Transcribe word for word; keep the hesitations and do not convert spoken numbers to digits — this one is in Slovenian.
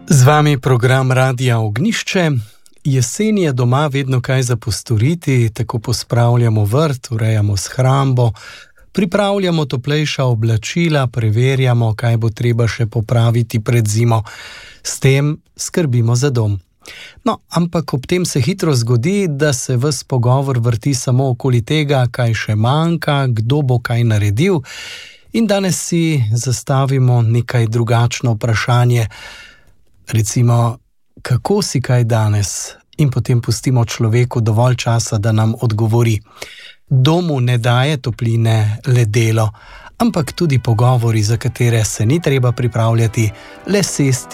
Z vami program Radia Ognjišče. Jesen je doma vedno kaj za postoriti, tako pospravljamo vrt, urejamo shrambo, pripravljamo toplejša oblačila, preverjamo, kaj bo treba še popraviti pred zimo. S tem skrbimo za dom. No, ampak ob tem se hitro zgodi, da se ves pogovor vrti samo okoli tega, kaj še manjka, kdo bo kaj naredil. In danes si zastavimo nekaj drugačno vprašanje. Recimo, kako si kaj danes? In potem pustimo človeku dovolj časa, da nam odgovori. Domu ne daje topline le delo, ampak tudi pogovori, za katere se ni treba pripravljati, le sesti